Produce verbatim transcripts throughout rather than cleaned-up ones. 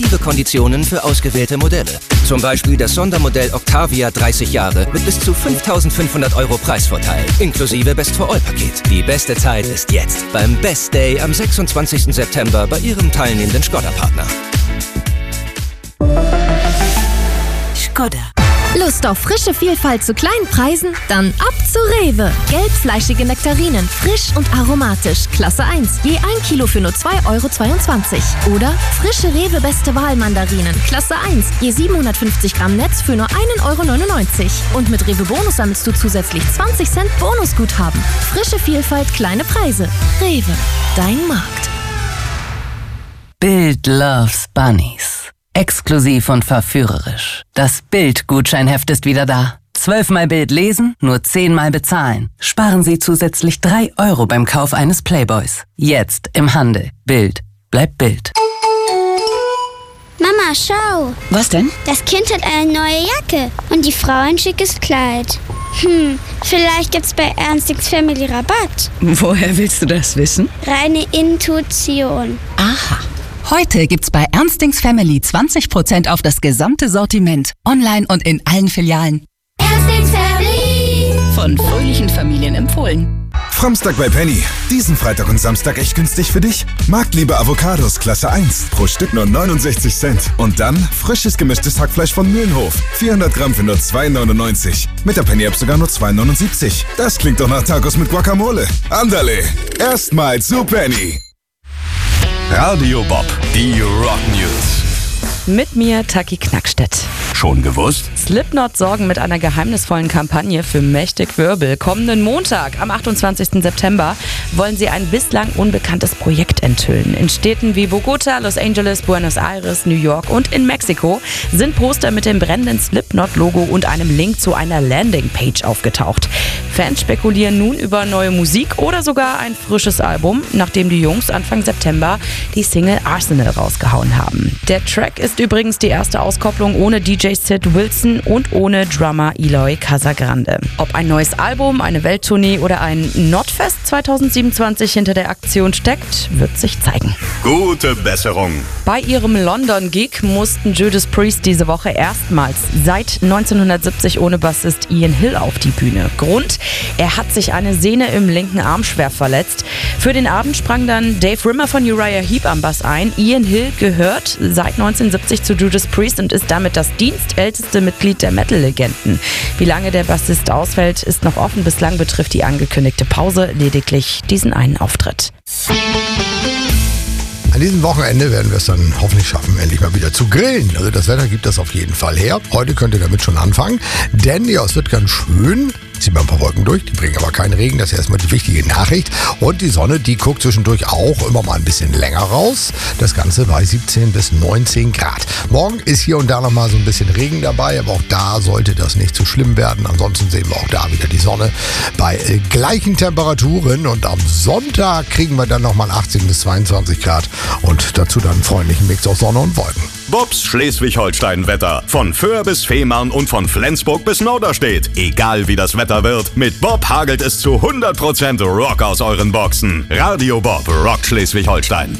exklusive Konditionen für ausgewählte Modelle. Zum Beispiel das Sondermodell Octavia dreißig Jahre mit bis zu fünftausendfünfhundert Euro Preisvorteil, inklusive Best-for-All-Paket. Die beste Zeit ist jetzt beim Best Day am sechsundzwanzigsten September bei Ihrem teilnehmenden Skoda-Partner. Skoda. Lust auf frische Vielfalt zu kleinen Preisen? Dann ab zu Rewe. Gelbfleischige Nektarinen, frisch und aromatisch, Klasse eins. Je ein Kilo für nur zwei Euro zweiundzwanzig. Oder frische Rewe Beste Wahl Mandarinen, Klasse eins. Je siebenhundertfünfzig Gramm Netz für nur ein Euro neunundneunzig. Und mit Rewe Bonus sammelst du zusätzlich zwanzig Cent Bonusguthaben. Frische Vielfalt, kleine Preise. Rewe, dein Markt. Bild loves Bunnies. Exklusiv und verführerisch. Das Bild-Gutscheinheft ist wieder da. Zwölfmal Bild lesen, nur zehnmal bezahlen. Sparen Sie zusätzlich drei Euro beim Kauf eines Playboys. Jetzt im Handel. Bild. Bleibt Bild. Mama, schau. Was denn? Das Kind hat eine neue Jacke und die Frau ein schickes Kleid. Hm, vielleicht gibt's bei Ernstings Family Rabatt. Woher willst du das wissen? Reine Intuition. Aha. Heute gibt's bei Ernstings Family zwanzig Prozent auf das gesamte Sortiment. Online und in allen Filialen. Ernstings Family. Von fröhlichen Familien empfohlen. Framstag bei Penny. Diesen Freitag und Samstag echt günstig für dich? Marktliebe Avocados Klasse eins. Pro Stück nur neunundsechzig Cent. Und dann frisches gemischtes Hackfleisch von Mühlenhof. vierhundert Gramm für nur zwei neunundneunzig. Mit der Penny-App sogar nur zwei neunundsiebzig. Das klingt doch nach Tacos mit Guacamole. Andale. Erstmals zu Penny. Radio Bob, die Rock News. Mit mir Taki Knackstedt. Schon gewusst? Slipknot sorgen mit einer geheimnisvollen Kampagne für mächtig Wirbel. Kommenden Montag, am achtundzwanzigsten September, wollen sie ein bislang unbekanntes Projekt enthüllen. In Städten wie Bogota, Los Angeles, Buenos Aires, New York und in Mexiko sind Poster mit dem brennenden Slipknot-Logo und einem Link zu einer Landingpage aufgetaucht. Fans spekulieren nun über neue Musik oder sogar ein frisches Album, nachdem die Jungs Anfang September die Single Arsenal rausgehauen haben. Der Track ist übrigens die erste Auskopplung ohne D J Sid Wilson und ohne Drummer Eloy Casagrande. Ob ein neues Album, eine Welttournee oder ein Notfest zweitausendsiebenundzwanzig hinter der Aktion steckt, wird sich zeigen. Gute Besserung. Bei ihrem London-Gig mussten Judas Priest diese Woche erstmals seit neunzehnhundertsiebzig ohne Bassist Ian Hill auf die Bühne. Grund? Er hat sich eine Sehne im linken Arm schwer verletzt. Für den Abend sprang dann Dave Rimmer von Uriah Heep am Bass ein. Ian Hill gehört seit neunzehnhundertsiebzig zu Judas Priest und ist damit das dienstälteste Mitglied der Metal-Legenden. Wie lange der Bassist ausfällt, ist noch offen. Bislang betrifft die angekündigte Pause lediglich diesen einen Auftritt. An diesem Wochenende werden wir es dann hoffentlich schaffen, endlich mal wieder zu grillen. Also das Wetter gibt das auf jeden Fall her. Heute könnt ihr damit schon anfangen, denn ja, es wird ganz schön. Ziehen wir ein paar Wolken durch, die bringen aber keinen Regen, das ist erstmal die wichtige Nachricht. Und die Sonne, die guckt zwischendurch auch immer mal ein bisschen länger raus. Das Ganze bei siebzehn bis neunzehn Grad. Morgen ist hier und da noch mal so ein bisschen Regen dabei, aber auch da sollte das nicht zu schlimm werden. Ansonsten sehen wir auch da wieder die Sonne bei äh, gleichen Temperaturen. Und am Sonntag kriegen wir dann nochmal achtzehn bis zweiundzwanzig Grad und dazu dann einen freundlichen Mix aus Sonne und Wolken. Bobs Schleswig-Holstein-Wetter. Von Föhr bis Fehmarn und von Flensburg bis Norderstedt. Egal wie das Wetter wird, mit Bob hagelt es zu hundert Prozent Rock aus euren Boxen. Radio Bob rockt Schleswig-Holstein.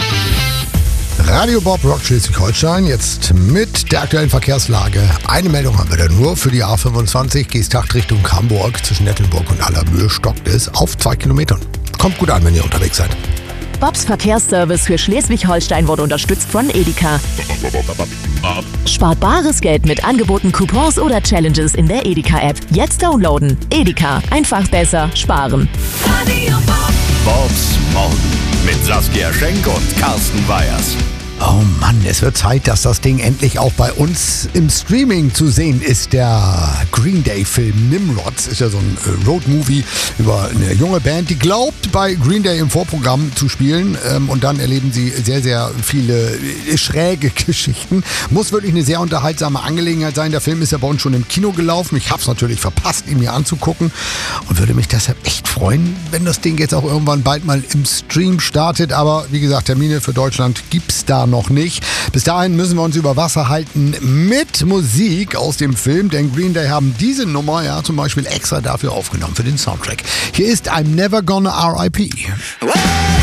Radio Bob rockt Schleswig-Holstein, jetzt mit der aktuellen Verkehrslage. Eine Meldung haben wir da nur für die A fünfundzwanzig, Geesthacht Richtung Hamburg. Zwischen Nettelburg und Allermöhe stockt es auf zwei Kilometern. Kommt gut an, wenn ihr unterwegs seid. Bobs Verkehrsservice für Schleswig-Holstein wurde unterstützt von Edeka. Spart bares Geld mit Angeboten, Coupons oder Challenges in der Edeka-App. Jetzt downloaden. Edeka. Einfach besser sparen. Bobs Morgen mit Saskia Schenk und Carsten Weyers. Oh Mann, es wird Zeit, dass das Ding endlich auch bei uns im Streaming zu sehen ist. Der Green Day-Film Nimrods ist ja so ein Road-Movie über eine junge Band, die glaubt, bei Green Day im Vorprogramm zu spielen. Und dann erleben sie sehr, sehr viele schräge Geschichten. Muss wirklich eine sehr unterhaltsame Angelegenheit sein. Der Film ist ja bei uns schon im Kino gelaufen. Ich habe es natürlich verpasst, ihn mir anzugucken. Und würde mich deshalb echt freuen, wenn das Ding jetzt auch irgendwann bald mal im Stream startet. Aber wie gesagt, Termine für Deutschland gibt's da noch nicht. Bis dahin müssen wir uns über Wasser halten mit Musik aus dem Film, denn Green Day haben diese Nummer ja zum Beispiel extra dafür aufgenommen, für den Soundtrack. Hier ist I'm Never Gonna R I P